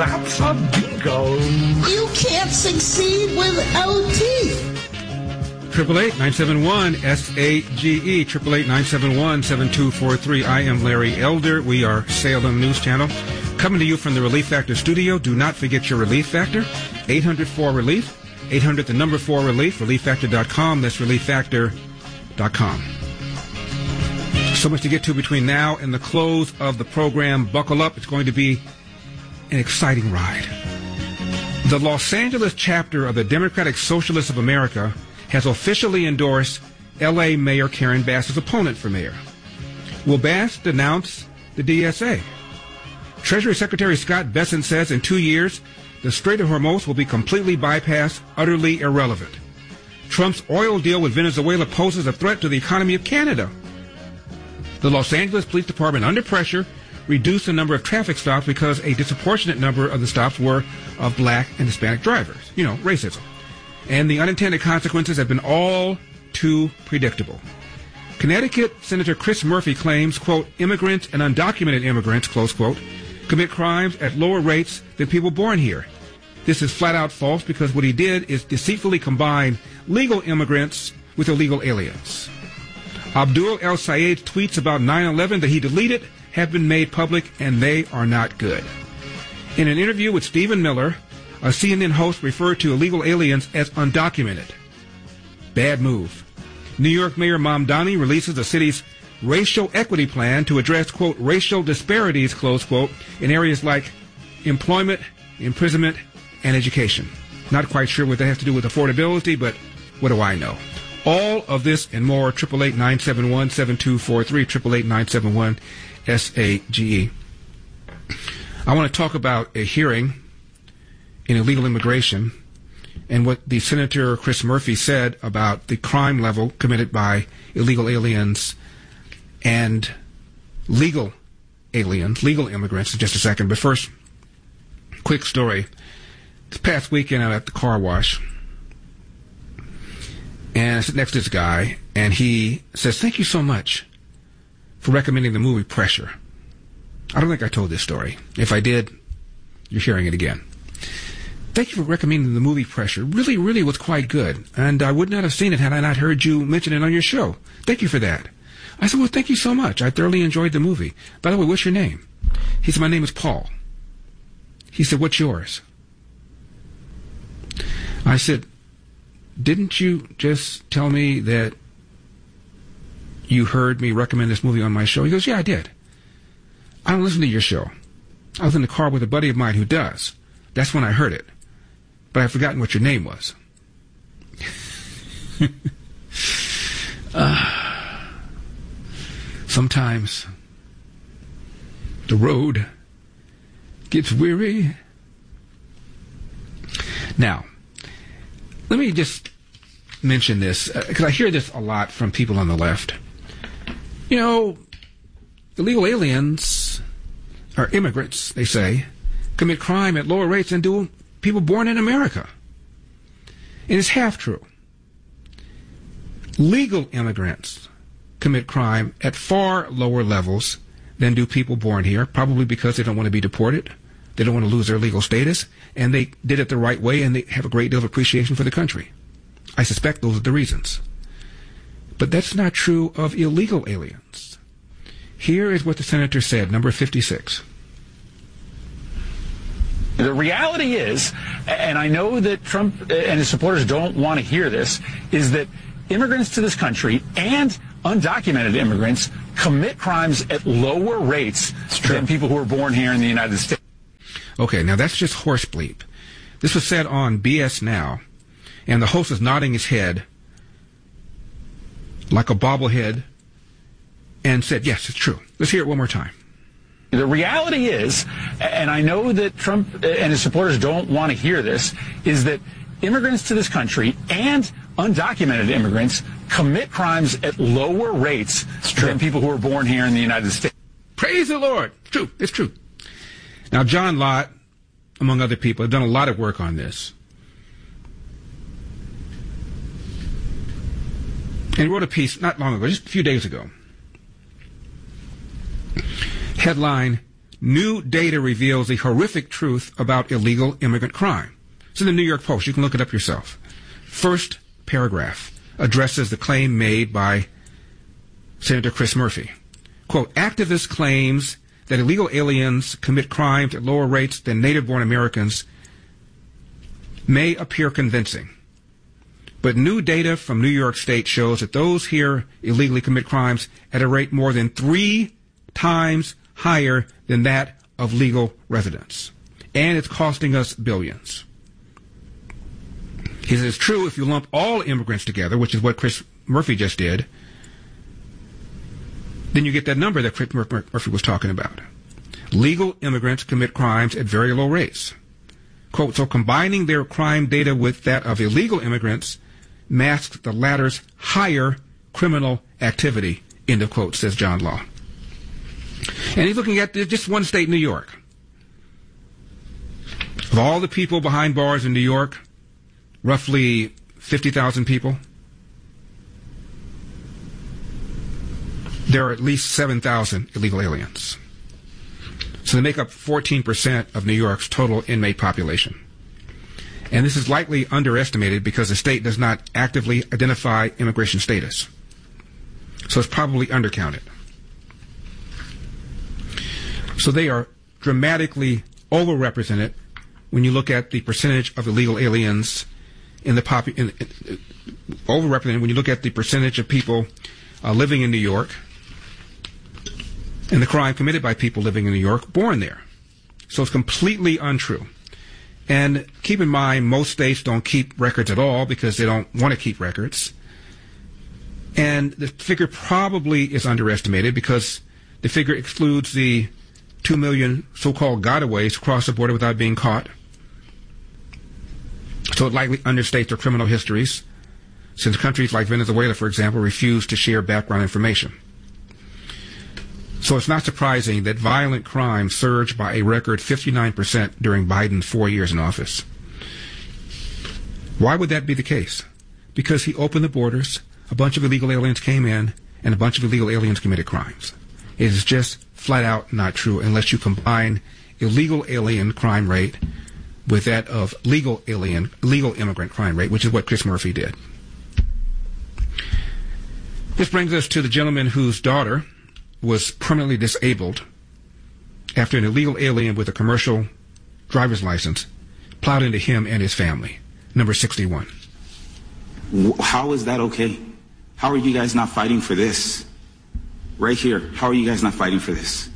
That's a bingo. You can't succeed without teeth. 888-971-SAGE, 888-971-7243. I am Larry Elder. We are Salem News Channel. Coming to you from the Relief Factor studio. Do not forget your Relief Factor. 800-4-RELIEF. 800 the number 4-RELIEF. ReliefFactor.com. That's ReliefFactor.com. So much to get to between now and the close of the program. Buckle up. It's going to be an exciting ride. The Los Angeles chapter of the Democratic Socialists of America has officially endorsed L.A. Mayor Karen Bass's opponent for mayor. Will Bass denounce the DSA? Treasury Secretary Scott Bessent says in 2 years, the Strait of Hormuz will be completely bypassed, utterly irrelevant. Trump's oil deal with Venezuela poses a threat to the economy of Canada. The Los Angeles Police Department, under pressure, reduced the number of traffic stops because a disproportionate number of the stops were of black and Hispanic drivers. You know, racism. And the unintended consequences have been all too predictable. Connecticut Senator Chris Murphy claims, quote, immigrants and undocumented immigrants, close quote, commit crimes at lower rates than people born here. This is flat out false because what he did is deceitfully combine legal immigrants with illegal aliens. Abdul El Sayed's tweets about 9/11 that he deleted have been made public, and they are not good. In an interview with Stephen Miller, a CNN host referred to illegal aliens as undocumented. Bad move. New York Mayor Mamdani releases the city's racial equity plan to address, quote, racial disparities, close quote, in areas like employment, imprisonment, and education. Not quite sure what that has to do with affordability, but what do I know? All of this and more, 888-971-7243, 888-971-SAGE. I want to talk about a hearing in illegal immigration and what the Senator Chris Murphy said about the crime level committed by illegal aliens and legal aliens, legal immigrants, in just a second. But first, quick story. This past weekend, I was at the car wash, and I sit next to this guy, and he says, thank you so much for recommending the movie Pressure. I don't think I told this story. If I did, you're hearing it again. Thank you for recommending the movie Pressure. Really, really was quite good. And I would not have seen it had I not heard you mention it on your show. Thank you for that. I said, well, thank you so much. I thoroughly enjoyed the movie. By the way, what's your name? He said, my name is Paul. He said, what's yours? I said, didn't you just tell me that you heard me recommend this movie on my show? He goes, yeah, I did. I don't listen to your show. I was in the car with a buddy of mine who does. That's when I heard it. But I've forgotten what your name was. Sometimes the road gets weary. Now, let me just mention this, because I hear this a lot from people on the left. You know, illegal aliens are immigrants, they say, commit crime at lower rates than do people born in America. And it's half true. Legal immigrants commit crime at far lower levels than do people born here, probably because they don't want to be deported. They don't want to lose their legal status, and they did it the right way, and they have a great deal of appreciation for the country. I suspect those are the reasons. But that's not true of illegal aliens. Here is what the senator said, number 56. The reality is, and I know that Trump and his supporters don't want to hear this, is that immigrants to this country and undocumented immigrants commit crimes at lower rates than people who are born here in the United States. Okay, now that's just horse bleep. This was said on BS Now, and the host is nodding his head like a bobblehead and said, yes, it's true. Let's hear it one more time. The reality is, and I know that Trump and his supporters don't want to hear this, is that immigrants to this country and undocumented immigrants commit crimes at lower rates than people who are born here in the United States. Praise the Lord. It's true. It's true. Now, John Lott, among other people, have done a lot of work on this. And he wrote a piece not long ago, just a few days ago. Headline, new data reveals the horrific truth about illegal immigrant crime. It's in the New York Post. You can look it up yourself. First paragraph addresses the claim made by Senator Chris Murphy. Quote, activist claims that illegal aliens commit crimes at lower rates than native-born Americans may appear convincing. But new data from New York State shows that those here illegally commit crimes at a rate more than 3 times higher than that of legal residents. And it's costing us billions. He says it's true if you lump all immigrants together, which is what Chris Murphy just did, then you get that number that Chris Murphy was talking about. Legal immigrants commit crimes at very low rates. Quote, so combining their crime data with that of illegal immigrants masks the latter's higher criminal activity, end of quote, says John Law. And he's looking at just one state, New York. Of all the people behind bars in New York, roughly 50,000 people, there are at least 7,000 illegal aliens. So they make up 14% of New York's total inmate population. And this is likely underestimated because the state does not actively identify immigration status. So it's probably undercounted. So they are dramatically overrepresented when you look at the percentage of illegal aliens in the overrepresented when you look at the percentage of people living in New York and the crime committed by people living in New York born there. So it's completely untrue. And keep in mind, most states don't keep records at all because they don't want to keep records. And the figure probably is underestimated because the figure excludes the 2 million so-called gotaways across the border without being caught. So it likely understates their criminal histories, since countries like Venezuela, for example, refuse to share background information. So it's not surprising that violent crime surged by a record 59% during Biden's 4 years in office. Why would that be the case? Because he opened the borders, a bunch of illegal aliens came in, and a bunch of illegal aliens committed crimes. It is just flat out not true unless you combine illegal alien crime rate with that of legal immigrant crime rate, which is what Chris Murphy did. This brings us to the gentleman whose daughter was permanently disabled after an illegal alien with a commercial driver's license plowed into him and his family. Number 61. How is that okay? How are you guys not fighting for this? Right here. How are you guys not fighting for this?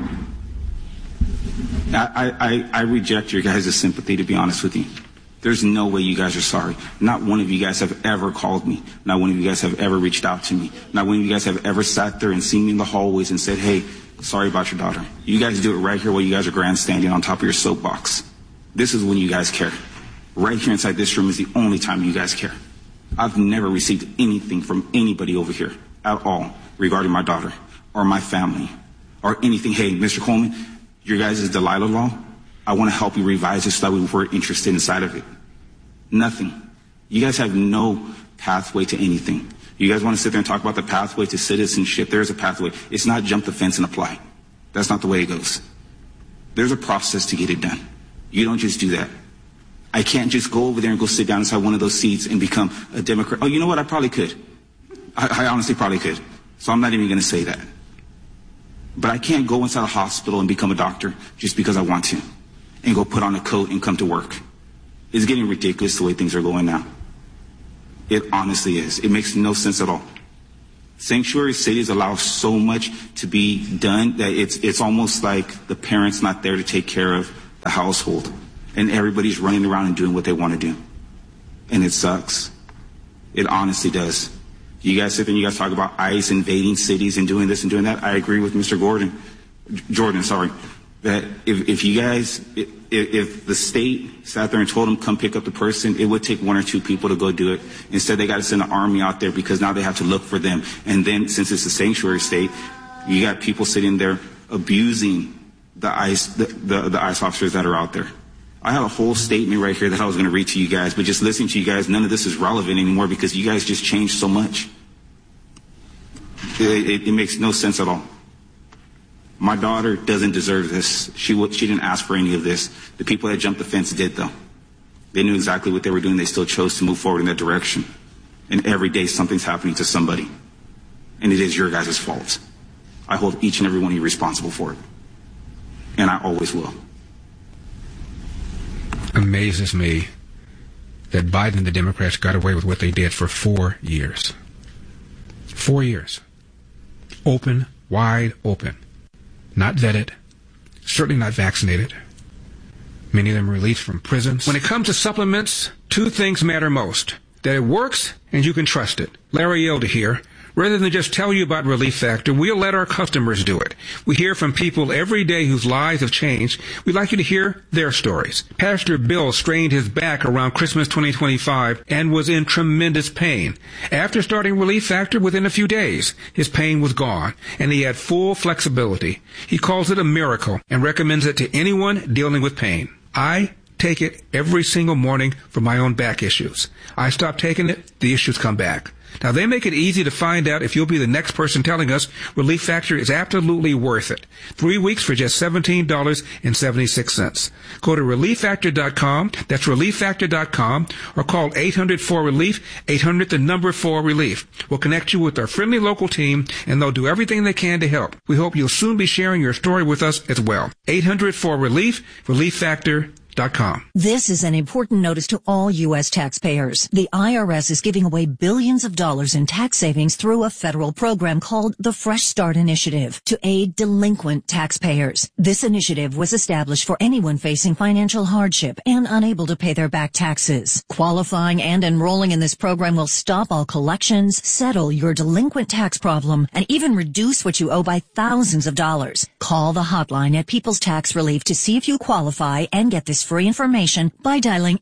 I reject your guys' sympathy, to be honest with you. There's no way you guys are sorry. Not one of you guys have ever called me. Not one of you guys have ever reached out to me. Not one of you guys have ever sat there and seen me in the hallways and said, hey, sorry about your daughter. You guys do it right here while you guys are grandstanding on top of your soapbox. This is when you guys care. Right here inside this room is the only time you guys care. I've never received anything from anybody over here at all regarding my daughter or my family or anything. Hey, Mr. Coleman, your guys' Delilah Law, I want to help you revise this so that we're interested inside of it. Nothing. You guys have no pathway to anything. You guys want to sit there and talk about the pathway to citizenship. There's a pathway. It's not jump the fence and apply. That's not the way it goes. There's a process to get it done. You don't just do that. I can't just go over there and go sit down inside one of those seats and become a Democrat. Oh, you know what? I probably could. I honestly probably could. So I'm not even going to say that. But I can't go inside a hospital and become a doctor just because I want to and go put on a coat and come to work. It's getting ridiculous the way things are going now. It honestly is. It makes no sense at all. Sanctuary cities allow so much to be done that it's almost like the parents not there to take care of the household. And everybody's running around and doing what they want to do. And it sucks. It honestly does. You guys sit there and you guys talk about ICE invading cities and doing this and doing that. I agree with Mr. Jordan, that if you guys, if the state sat there and told them come pick up the person, it would take 1 or 2 people to go do it. Instead, they got to send an army out there because now they have to look for them. And then since it's a sanctuary state, you got people sitting there abusing the ICE officers that are out there. I have a whole statement right here that I was going to read to you guys, but just listening to you guys, none of this is relevant anymore because you guys just changed so much. It makes no sense at all. My daughter doesn't deserve this. She didn't ask for any of this. The people that jumped the fence did, though. They knew exactly what they were doing. They still chose to move forward in that direction. And every day something's happening to somebody. And it is your guys' fault. I hold each and every one of you responsible for it. And I always will. Amazes me that Biden and the Democrats got away with what they did for 4 years. 4 years. Open, wide open. Not vetted. Certainly not vaccinated. Many of them released from prisons. When it comes to supplements, two things matter most. That it works and you can trust it. Larry Elder here. Rather than just tell you about Relief Factor, we'll let our customers do it. We hear from people every day whose lives have changed. We'd like you to hear their stories. Pastor Bill strained his back around Christmas 2025 and was in tremendous pain. After starting Relief Factor, within a few days, his pain was gone, and he had full flexibility. He calls it a miracle and recommends it to anyone dealing with pain. I take it every single morning for my own back issues. I stop taking it, the issues come back. Now, they make it easy to find out if you'll be the next person telling us Relief Factor is absolutely worth it. 3 weeks for just $17.76. Go to ReliefFactor.com. That's ReliefFactor.com. Or call 800-4RELIEF, 800-4RELIEF. We'll connect you with our friendly local team, and they'll do everything they can to help. We hope you'll soon be sharing your story with us as well. 800-4RELIEF, ReliefFactor.com. This is an important notice to all U.S. taxpayers. The IRS is giving away billions of dollars in tax savings through a federal program called the Fresh Start Initiative to aid delinquent taxpayers. This initiative was established for anyone facing financial hardship and unable to pay their back taxes. Qualifying and enrolling in this program will stop all collections, settle your delinquent tax problem, and even reduce what you owe by thousands of dollars. Call the hotline at People's Tax Relief to see if you qualify and get this free information by dialing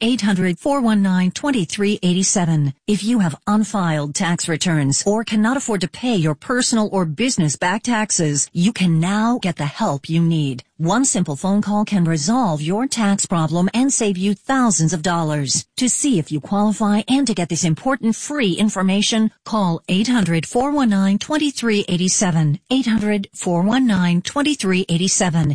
800-419-2387. If you have unfiled tax returns or cannot afford to pay your personal or business back taxes, you can now get the help you need. One simple phone call can resolve your tax problem and save you thousands of dollars. To see if you qualify and to get this important free information, call 800-419-2387. 800-419-2387.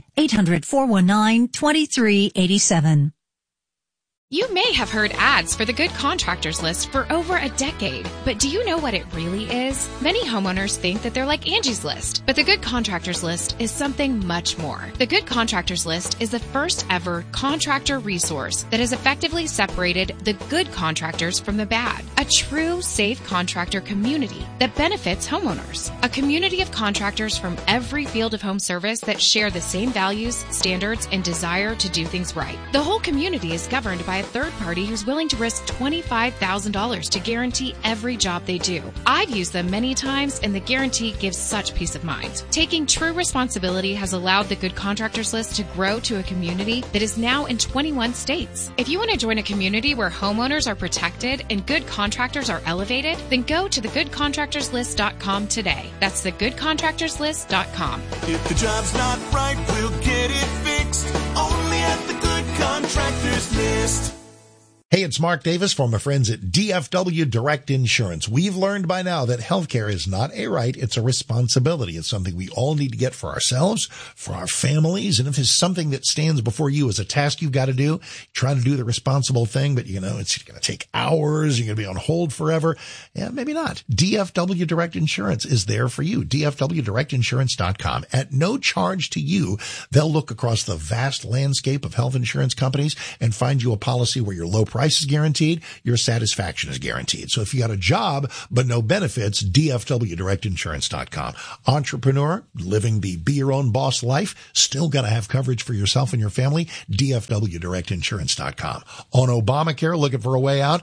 800-419-2387. You may have heard ads for the Good Contractors List for over a decade, but do you know what it really is? Many homeowners think that they're like Angie's List, but the Good Contractors List is something much more. The Good Contractors List is the first ever contractor resource that has effectively separated the good contractors from the bad. A true safe contractor community that benefits homeowners. A community of contractors from every field of home service that share the same values, standards, and desire to do things right. The whole community is governed by a third party who's willing to risk $25,000 to guarantee every job they do. I've used them many times, and the guarantee gives such peace of mind. Taking true responsibility has allowed the Good Contractors List to grow to a community that is now in 21 states. If you want to join a community where homeowners are protected and good contractors are elevated, then go to thegoodcontractorslist.com today. That's thegoodcontractorslist.com. If the job's not right, we'll get it fixed. Only at the Good Contractors List. Hey, it's Mark Davis from my friends at DFW Direct Insurance. We've learned by now that healthcare is not a right, it's a responsibility. It's something we all need to get for ourselves, for our families, and if it's something that stands before you as a task you've got to do, try to do the responsible thing, but it's going to take hours, you're going to be on hold forever. Yeah, maybe not. DFW Direct Insurance is there for you. DFWDirectInsurance.com. At no charge to you, they'll look across the vast landscape of health insurance companies and find you a policy where your low price is guaranteed, your satisfaction is guaranteed. So if you got a job but no benefits, DFWDirectInsurance.com. Entrepreneur, living the be your own boss life, still got to have coverage for yourself and your family, DFWDirectInsurance.com. On Obamacare, looking for a way out,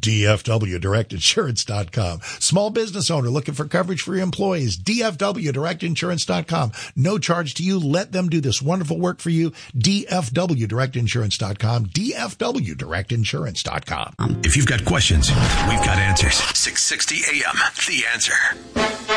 DFWDirectInsurance.com. Small business owner looking for coverage for your employees, DFWDirectInsurance.com. No charge to you. Let them do this wonderful work for you, DFWDirectInsurance.com, DFWDirectInsurance.com. If you've got questions, we've got answers. 660 AM, The Answer.